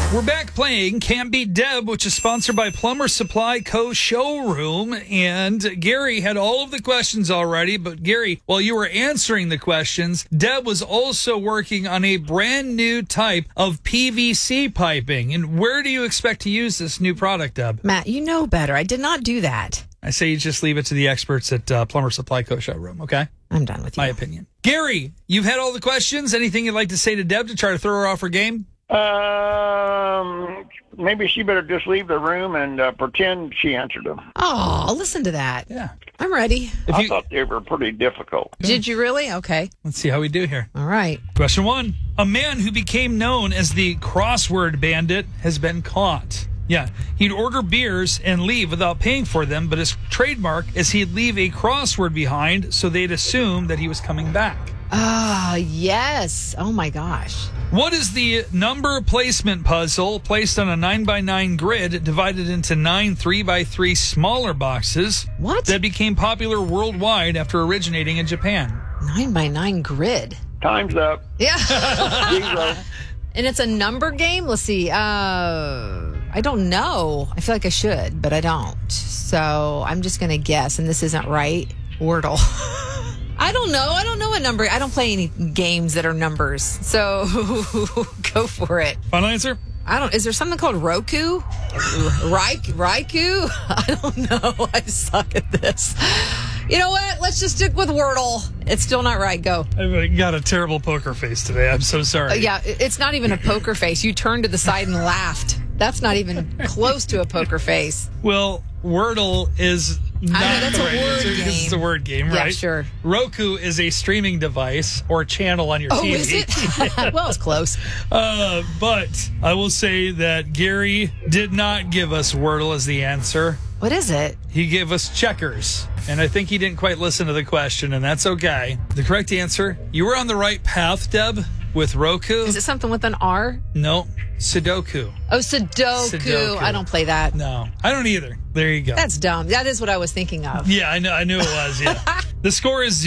We're back playing Can't Beat Deb, which is sponsored by Plumber Supply Co. Showroom. And Gary had all of the questions already. But Gary, while you were answering the questions, Deb was also working on a brand new type of PVC piping. And where do you expect to use this new product, Deb? Matt, you know better. I did not do that. I say you just leave it to the experts at Plumber Supply Co. Showroom, okay? I'm done with you. My opinion. Gary, you've had all the questions. Anything you'd like to say to Deb to try to throw her off her game? Maybe she better just leave the room and pretend she answered them. Oh, listen to that. Yeah. I'm ready. I thought they were pretty difficult. Did you really? Okay. Let's see how we do here. All right. Question 1. A man who became known as the crossword bandit has been caught. Yeah, he'd order beers and leave without paying for them, but his trademark is he'd leave a crossword behind so they'd assume that he was coming back. Ah, yes. Oh, my gosh. What is the number placement puzzle placed on a 9x9 grid divided into 9 3x3 smaller boxes What? that became popular worldwide after originating in Japan? 9x9 grid. Time's up. Yeah. 0. And it's a number game? Let's see. I don't know. I feel like I should, but I don't. So I'm just going to guess, and this isn't right. Wordle. I don't know. I don't know a number. I don't play any games that are numbers. So go for it. Final answer? Is there something called Roku? Raikou? I don't know. I suck at this. You know what? Let's just stick with Wordle. It's still not right. Go. I've got a terrible poker face today. I'm so sorry. Yeah, it's not even a poker face. You turned to the side and laughed. That's not even close to a poker face. Well, Wordle is not that's the a right word answer because game. it's a word game, Yeah, right? sure. Roku is a streaming device or channel on your Oh, TV. is it? Well, it's close. But I will say that Gary did not give us Wordle as the answer. What is it? He gave us checkers. And I think he didn't quite listen to the question, and that's okay. The correct answer, you were on the right path, Deb, with Roku. Is it something with an R? No, Sudoku. Oh, Sudoku. I don't play that. No, I don't either. There you go. That's dumb. That is what I was thinking of. Yeah, I knew it was, yeah. The score is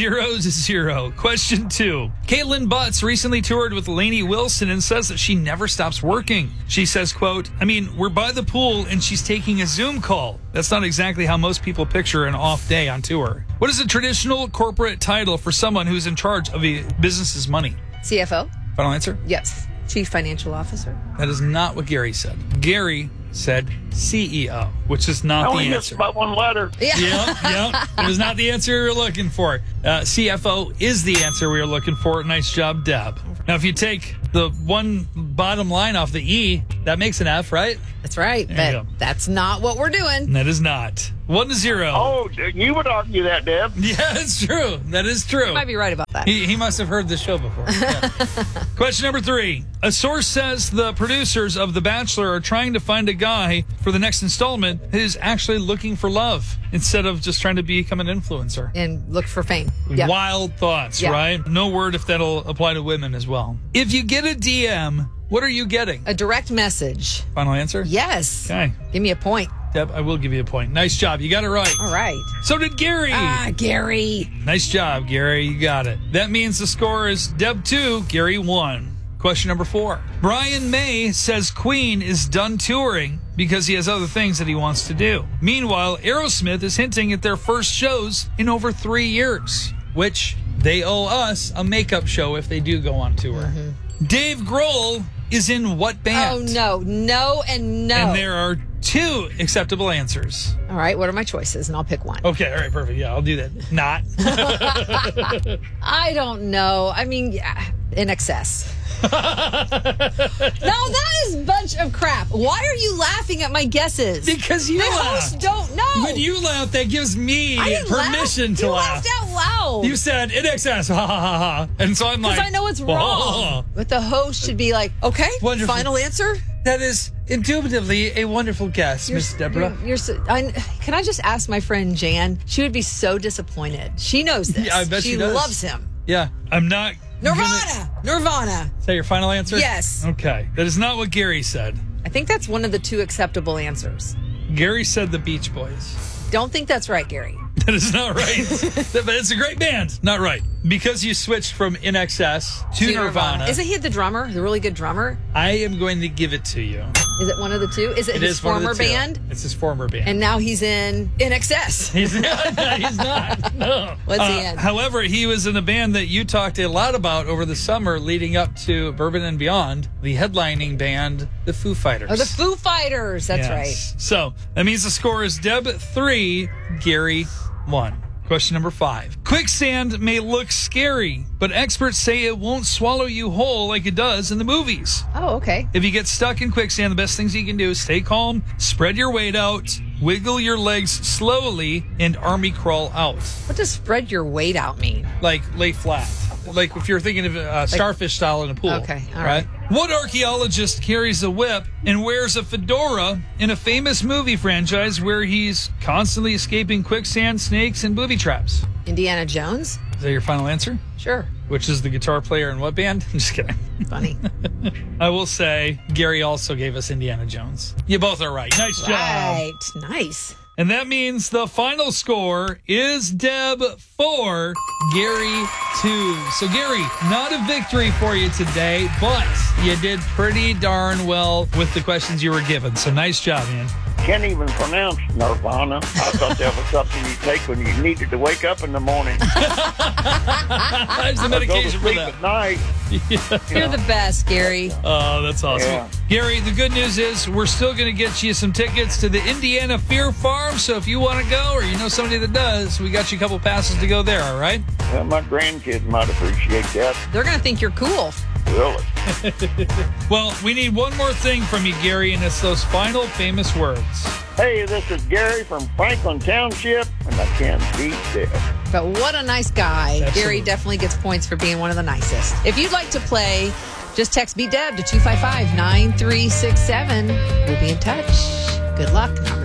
0-0. Question 2. Caitlin Butts recently toured with Lainey Wilson and says that she never stops working. She says, quote, we're by the pool and she's taking a Zoom call. That's not exactly how most people picture an off day on tour. What is a traditional corporate title for someone who's in charge of a business's money? CFO? Final answer? Yes. Chief Financial Officer? That is not what Gary said. Gary said CEO, which is not the only missed answer. about one letter. Yeah. Yep. It was not the answer we were looking for. CFO is the answer we were looking for. Nice job, Deb. Now, if you take the one bottom line off the E, that makes an F, right? That's right. There you But go. that's not what we're doing. That is not. 1-0. Oh, you would argue that, Deb. Yeah, it's true. That is true. You might be right about that. He must have heard the show before. Yeah. Question number 3. A source says the producers of The Bachelor are trying to find a guy for the next installment who is actually looking for love instead of just trying to become an influencer. And look for fame. Yeah. Wild thoughts, Yeah. right? No word if that'll apply to women as well. If you get a DM, what are you getting? A direct message. Final answer? Yes. Okay. Give me a point. Deb, I will give you a point. Nice job. You got it right. All right. So did Gary. Gary. Nice job, Gary. You got it. That means the score is Deb 2, Gary 1. Question number 4. Brian May says Queen is done touring because he has other things that he wants to do. Meanwhile, Aerosmith is hinting at their first shows in over 3 years, which they owe us a makeup show if they do go on tour. Mm-hmm. Dave Grohl is in what band? Oh, no. No and no. And there are 2 acceptable answers. All right. What are my choices? And I'll pick one. Okay, all right, perfect. Yeah, I'll do that. Not. I don't know. In excess. No, that is a bunch of crap. Why are you laughing at my guesses? Because you the laughed. hosts don't know. When you laugh, that gives me I didn't permission laugh. to You laugh. laughed out loud. You said in excess, ha ha ha ha, and so I'm like, Because I know it's wrong. "Oh, But the host should be like, okay, Wonderful. final answer? that is indubitably a wonderful guess, Miss Deborah." Can I just ask my friend Jan? She would be so disappointed. She knows this. Yeah, I bet she does. loves him. Yeah, I'm not. Nirvana. Is that your final answer? Yes. Okay, that is not what Gary said. I think that's one of the 2 acceptable answers. Gary said the Beach Boys. Don't think that's right, Gary. That is not right. But it's a great band. Not right. Because you switched from INXS to Nirvana. Isn't he the drummer? The really good drummer? I am going to give it to you. Is it one of the two? Is it his is one of the former two. band? It's his former band. And now he's in INXS. He's not. No. What's he in? However, he was in a band that you talked a lot about over the summer leading up to Bourbon and Beyond, the headlining band, the Foo Fighters. Oh, the Foo Fighters. That's right. So that means the score is Deb 3, Gary 1. Question number 5. Quicksand may look scary, but experts say it won't swallow you whole like it does in the movies. Oh, okay. If you get stuck in quicksand, the best things you can do is stay calm, spread your weight out, wiggle your legs slowly, and army crawl out. What does spread your weight out mean? Like lay flat. Like if you're thinking of starfish style in a pool. Okay, all right. What archaeologist carries a whip and wears a fedora in a famous movie franchise where he's constantly escaping quicksand, snakes, and booby traps? Indiana Jones? Is that your final answer? Sure. Which is the guitar player in what band? I'm just kidding. Funny. I will say Gary also gave us Indiana Jones. You both are right. Nice job. Right. Nice. And that means the final score is Deb 4, Gary 2. So, Gary, not a victory for you today, but you did pretty darn well with the questions you were given. So, nice job, man. Can't even pronounce Nirvana. I thought that was something you take when you needed to wake up in the morning. There's the Or go to medication for sleep that. at night. You're the best, Gary. Oh, that's awesome. Yeah. Gary, the good news is we're still going to get you some tickets to the Indiana Fear Farm. So if you want to go or you know somebody that does, we got you a couple passes to go there, all right? Well, my grandkids might appreciate that. They're going to think you're cool. Really. Well, we need one more thing from you, Gary, and it's those final famous words. Hey, this is Gary from Franklin Township, and I can't beat that. But what a nice guy. Absolutely. Gary definitely gets points for being one of the nicest. If you'd like to play, just text Beat Deb to 255-9367. We'll be in touch. Good luck.